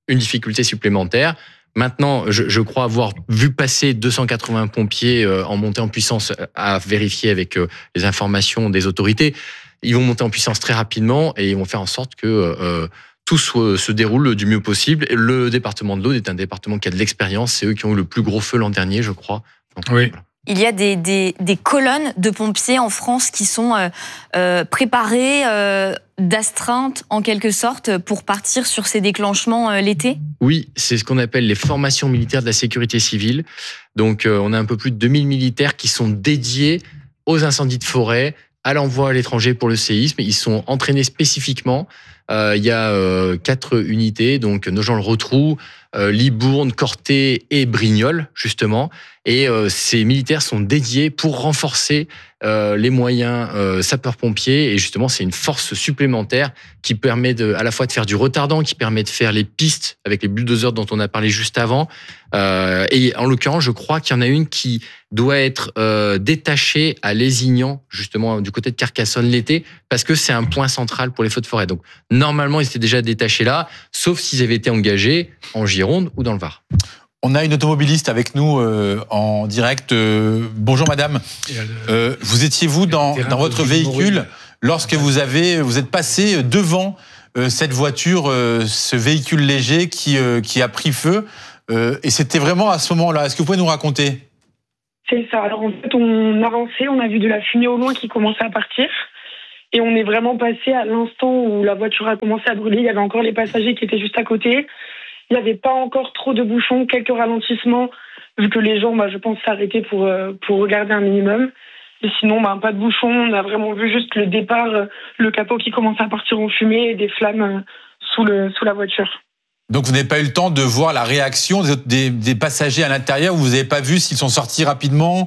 une difficulté supplémentaire. Maintenant, je, je crois avoir vu passer deux cent quatre-vingts pompiers en montée en puissance à vérifier avec les informations des autorités. Ils vont monter en puissance très rapidement et ils vont faire en sorte que euh, tout se, se déroule du mieux possible. Le département de l'Aude est un département qui a de l'expérience. C'est eux qui ont eu le plus gros feu l'an dernier, je crois. Donc, oui. Voilà. Il y a des, des, des colonnes de pompiers en France qui sont euh, euh, préparées euh, d'astreinte, en quelque sorte, pour partir sur ces déclenchements euh, l'été ? Oui, c'est ce qu'on appelle les formations militaires de la sécurité civile. Donc, euh, on a un peu plus de deux mille militaires qui sont dédiés aux incendies de forêt, à l'envoi à l'étranger pour le séisme. Ils sont entraînés spécifiquement. Euh, il y a euh, quatre unités, donc Nogent-le-Rotrou, euh, Libourne, Corté et Brignoles, justement. Et euh, ces militaires sont dédiés pour renforcer euh, les moyens euh, sapeurs-pompiers. Et justement, c'est une force supplémentaire qui permet de, à la fois de faire du retardant, qui permet de faire les pistes avec les bulldozers dont on a parlé juste avant. Euh, et en l'occurrence, je crois qu'il y en a une qui doit être euh, détachée à Lézignan, justement du côté de Carcassonne l'été, parce que c'est un point central pour les feux de forêt. Donc normalement, ils étaient déjà détachés là, sauf s'ils avaient été engagés en Gironde ou dans le Var. On a une automobiliste avec nous euh, en direct. Euh, bonjour madame. Euh, vous étiez vous dans, dans votre véhicule lorsque vous avez vous êtes passé devant euh, cette voiture, euh, ce véhicule léger qui euh, qui a pris feu. Euh, et c'était vraiment à ce moment-là. Est-ce que vous pouvez nous raconter ? C'est ça. Alors en fait, on avançait, on a vu de la fumée au loin qui commençait à partir. Et on est vraiment passé à l'instant où la voiture a commencé à brûler. Il y avait encore les passagers qui étaient juste à côté. Il n'y avait pas encore trop de bouchons, quelques ralentissements, vu que les gens, bah, je pense, s'arrêtaient pour, euh, pour regarder un minimum. Et sinon, bah, pas de bouchons. On a vraiment vu juste le départ, euh, le capot qui commençait à partir en fumée et des flammes euh, sous, le, sous la voiture. Donc vous n'avez pas eu le temps de voir la réaction des, des, des passagers à l'intérieur. Vous n'avez pas vu s'ils sont sortis rapidement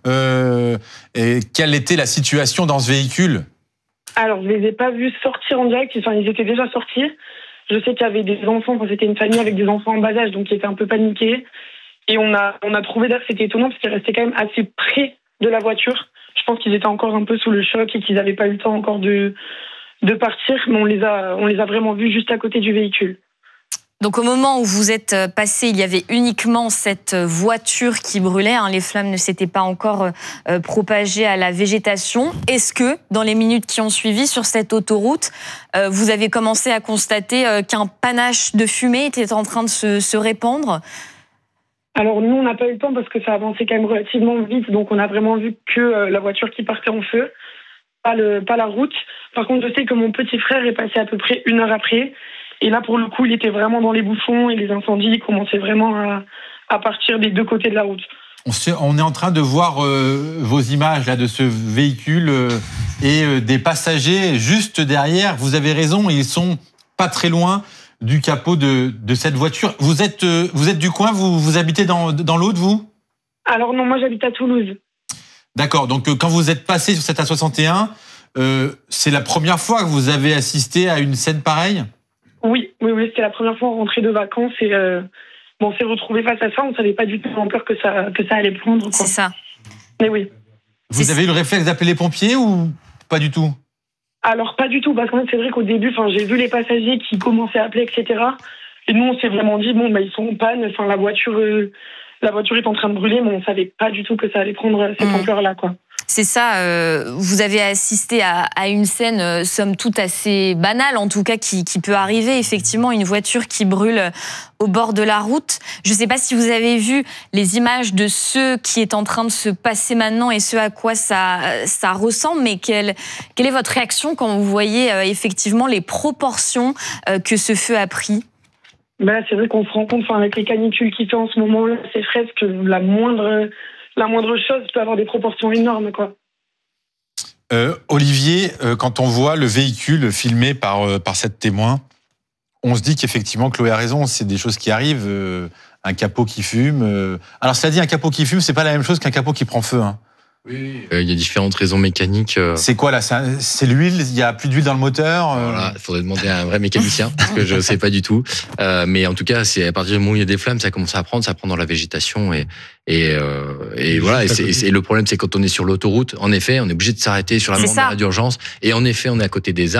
euh, et quelle était la situation dans ce véhicule ? Alors, je les ai pas vus sortir en direct. Enfin, ils étaient déjà sortis. Je sais qu'il y avait des enfants. Enfin, c'était une famille avec des enfants en bas âge, donc ils étaient un peu paniqués. Et on a, on a trouvé d'ailleurs que c'était étonnant parce qu'ils restaient quand même assez près de la voiture. Je pense qu'ils étaient encore un peu sous le choc et qu'ils n'avaient pas eu le temps encore de, de partir. Mais on les a, on les a vraiment vus juste à côté du véhicule. Donc au moment où vous êtes passé, il y avait uniquement cette voiture qui brûlait, hein, les flammes ne s'étaient pas encore euh, propagées à la végétation. Est-ce que, dans les minutes qui ont suivi sur cette autoroute, euh, vous avez commencé à constater euh, qu'un panache de fumée était en train de se, se répandre ? Alors nous, on n'a pas eu le temps parce que ça avançait quand même relativement vite, donc on a vraiment vu que euh, la voiture qui partait en feu, pas, le, pas la route. Par contre, je sais que mon petit frère est passé à peu près une heure après. Et là, pour le coup, il était vraiment dans les bouchons et les incendies commençaient vraiment à, à partir des deux côtés de la route. On, se, on est en train de voir euh, vos images là, de ce véhicule euh, et euh, des passagers juste derrière. Vous avez raison, ils sont pas très loin du capot de, de cette voiture. Vous êtes, euh, vous êtes du coin, vous, vous habitez dans, dans l'Aude, vous ? Alors non, moi j'habite à Toulouse. D'accord, donc euh, quand vous êtes passé sur cette A soixante et un, euh, c'est la première fois que vous avez assisté à une scène pareille ? Oui, oui, oui, c'était la première fois en rentrée de vacances et euh, bon, on s'est retrouvés face à ça. On ne savait pas du tout l'ampleur que ça, que ça allait prendre. Quoi. C'est ça. Mais oui. Vous c'est avez eu le réflexe d'appeler les pompiers ou pas du tout ? Alors, pas du tout, parce que c'est vrai qu'au début, j'ai vu les passagers qui commençaient à appeler, et cetera. Et nous, on s'est vraiment dit, bon, bah, ils sont en panne, enfin, la voiture, euh, la voiture est en train de brûler, mais on ne savait pas du tout que ça allait prendre cette mmh. ampleur-là, quoi. C'est ça, euh, vous avez assisté à, à une scène, euh, somme toute, assez banale, en tout cas, qui, qui peut arriver, effectivement, une voiture qui brûle au bord de la route. Je ne sais pas si vous avez vu les images de ce qui est en train de se passer maintenant et ce à quoi ça, ça ressemble, mais quelle, quelle est votre réaction quand vous voyez euh, effectivement les proportions euh, que ce feu a pris ? Ben, c'est vrai qu'on se rend compte, avec les canicules qu'il fait en ce moment-là, c'est frais, que la moindre... La moindre chose peut avoir des proportions énormes, quoi. Euh, Olivier, euh, quand on voit le véhicule filmé par, euh, par cette témoin, on se dit qu'effectivement, Chloé a raison, c'est des choses qui arrivent, euh, un capot qui fume. Euh... Alors, cela dit, un capot qui fume, c'est pas la même chose qu'un capot qui prend feu. Hein. Oui. Euh, il y a différentes raisons mécaniques. Euh... C'est quoi là ? C'est, un, c'est l'huile ? Il y a plus d'huile dans le moteur ? euh... Voilà, il faudrait demander à un vrai mécanicien parce que je sais pas du tout. Euh, mais en tout cas, c'est à partir du moment où il y a des flammes, ça commence à prendre, ça prend dans la végétation et et, euh, et voilà. Et, c'est, et, c'est, et le problème, c'est quand on est sur l'autoroute, en effet, on est obligé de s'arrêter sur la bande d'arrêt d'urgence et en effet, on est à côté des arbres.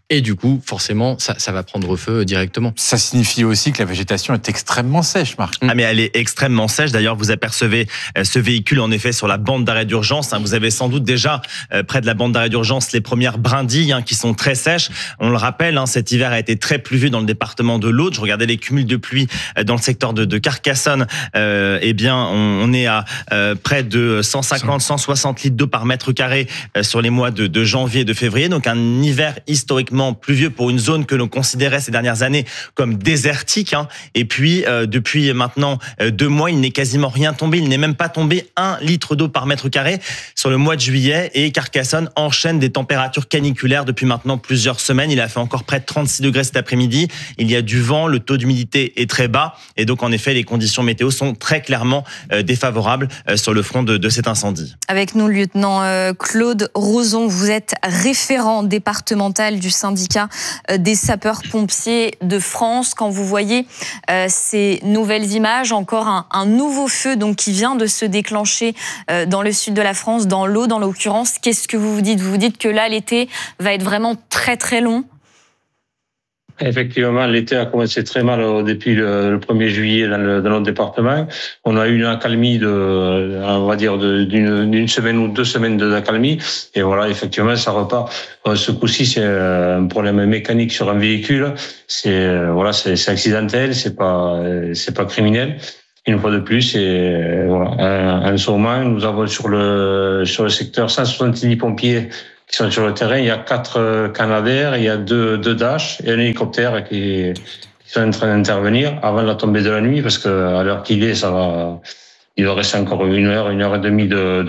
Et du coup, forcément, ça, ça va prendre feu directement. Ça signifie aussi que la végétation est extrêmement sèche, Marc. Ah mais elle est extrêmement sèche. D'ailleurs, vous apercevez ce véhicule en effet sur la bande d'arrêt d'urgence. Vous avez sans doute déjà près de la bande d'arrêt d'urgence les premières brindilles hein, qui sont très sèches. On le rappelle, hein, cet hiver a été très pluvieux dans le département de l'Aude. Je regardais les cumuls de pluie dans le secteur de, de Carcassonne. Euh, eh bien, on, on est à euh, près de cent cinquante, cent soixante litres d'eau par mètre carré euh, sur les mois de, de janvier et de février. Donc un hiver historiquement pluvieux pour une zone que l'on considérait ces dernières années comme désertique. Hein. Et puis, euh, depuis maintenant euh, deux mois, il n'est quasiment rien tombé. Il n'est même pas tombé un litre d'eau par mètre carré sur le mois de juillet. Et Carcassonne enchaîne des températures caniculaires depuis maintenant plusieurs semaines. Il a fait encore près de trente-six degrés cet après-midi. Il y a du vent, le taux d'humidité est très bas. Et donc, en effet, les conditions météo sont très clairement euh, défavorables euh, sur le front de, de cet incendie. Avec nous, lieutenant euh, Claude Rozon, vous êtes référent départemental du syndicat des sapeurs-pompiers de France. Quand vous voyez euh, ces nouvelles images, encore un, un nouveau feu donc, qui vient de se déclencher euh, dans le sud de la France, dans l'Aude en l'occurrence, qu'est-ce que vous vous dites ? Vous vous dites que là, l'été va être vraiment très très long ? Effectivement, l'été a commencé très mal depuis le, le premier juillet dans, le, dans notre département. On a eu une accalmie de, on va dire, de, d'une, d'une semaine ou deux semaines d'accalmie. Et voilà, effectivement, ça repart. Ce coup-ci, c'est un problème mécanique sur un véhicule. C'est, voilà, c'est, c'est accidentel, c'est pas, c'est pas criminel. Une fois de plus, et voilà, en ce moment, nous avons sur le, sur le secteur cent soixante-dix pompiers qui sont sur le terrain. Il y a quatre Canadair, il y a deux, deux Dash et un hélicoptère qui, qui sont en train d'intervenir avant la tombée de la nuit, parce que à l'heure qu'il est, ça va, il doit rester encore une heure, une heure et demie de, de